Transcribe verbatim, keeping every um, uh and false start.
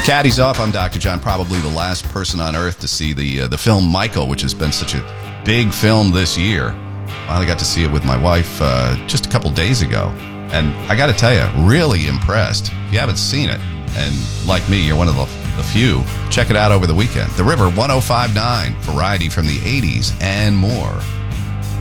Caddy's off. I'm Doctor John, probably the last person on earth to see the uh, the film Michael, which has been such a big film this year. Finally got to see it with my wife uh, just a couple days ago. And I got to tell you, really impressed. If you haven't seen it, and like me, you're one of the, the few, check it out over the weekend. The River one oh five point nine, variety from the eighties and more.